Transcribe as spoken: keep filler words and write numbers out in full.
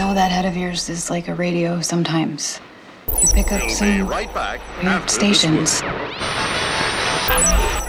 know that head of yours is like a radio sometimes. You pick up We'll some be right back weird after the swoop. stations.